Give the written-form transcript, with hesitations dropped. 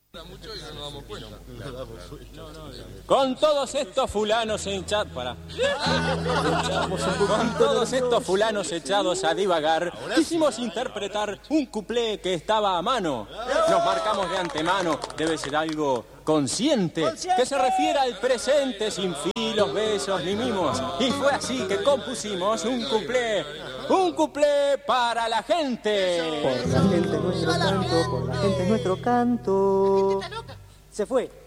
Con todos estos fulanos echados... Con todos estos fulanos echados a divagar, quisimos interpretar un cuplé que estaba a mano. Nos marcamos de antemano, debe ser algo consciente, que se refiera al presente sin filos, besos ni mimos. Y fue así que compusimos un cuplé para la gente. Por la gente nuestro canto, por la gente nuestro canto. Se fue.